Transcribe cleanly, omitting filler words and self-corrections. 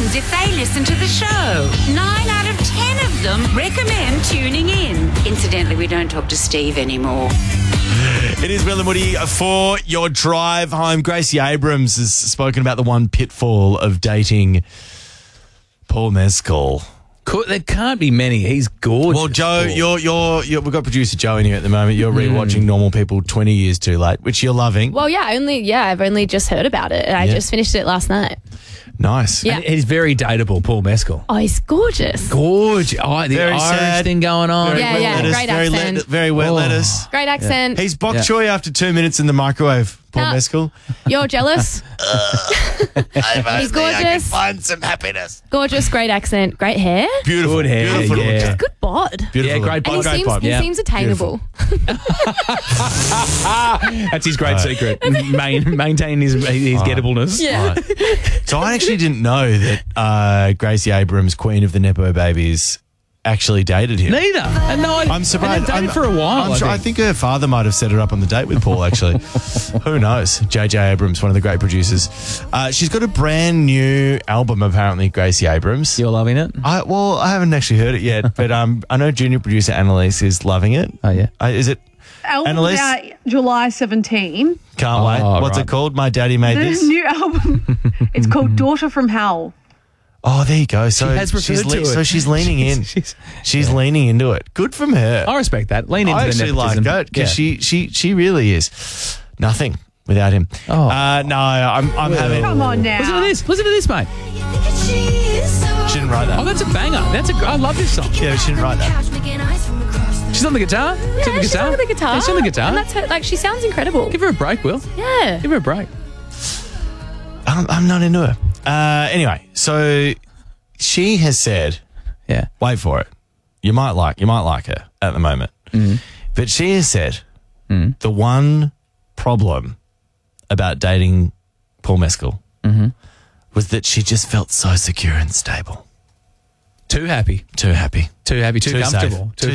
happens if they listen to the show. 9 out of 10 of them recommend tuning in. Incidentally, we don't talk to Steve anymore. It is Will and Woody for your drive home. Gracie Abrams has spoken about the one pitfall of dating Paul Mescal. There can't be many. He's gorgeous. Well, Joe, you're we've got producer Joe in here at the moment. You're rewatching Normal People 20 Years Too Late, which you're loving. Well, I've only just heard about it. I just finished it last night. Nice. Yeah. And he's very dateable, Paul Mescal. Oh, he's gorgeous. Gorgeous. Oh, the Very Irish sad. thing going on. Very Yeah, wet yeah, lettuce, great very accent. very wet lettuce. Great accent. He's bok choy after 2 minutes in the microwave, Paul Ah. Mescal. You're jealous? He's gorgeous. Find some happiness. Gorgeous, great accent, great hair. Beautiful. Good hair, Beautiful. yeah. Good bod. Beautiful. Yeah, great And bod. he seems attainable. That's his great secret. Maintain his gettableness. Yeah. Right. So I actually didn't know that Gracie Abrams, Queen of the Nepo Babies, actually dated him. Neither. And no, I'm surprised. They've dated for a while. I think her father might have set her up on the date with Paul, actually. Who knows? JJ Abrams, one of the great producers. She's got a brand new album, apparently, Gracie Abrams. You're loving it? I haven't actually heard it yet, but I know junior producer Annalise is loving it. Oh, yeah. Is it? Album Annalise? out July 17. Can't wait. What's right. it called? My Daddy Made The This? new album. It's called Daughter from Hell. Oh, there you go. So has referred to it. So she's leaning in. She's leaning into it. Good from her. I respect that. Lean into I the actually like nepotism. that because she really is nothing without him. Oh. No, I'm having. Come on now. Listen to this. Listen to this, mate. She didn't write Oh, that. that's a banger. I love this song. Yeah, she didn't write that. She's on the guitar. Yeah, she's on the guitar. Yeah, she's on the guitar. And that's her, like, she sounds incredible. Give her a break, Will. Yeah. Give her a break. I'm not into her. Anyway, so she has said, Yeah. wait for it. You might like her at the moment, but she has said the one problem about dating Paul Mescal was that she just felt so secure and stable. Too happy. Too happy. Too happy. Too Too comfortable. safe. Too